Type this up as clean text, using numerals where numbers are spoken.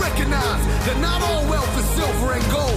recognize that not all wealth is silver and gold.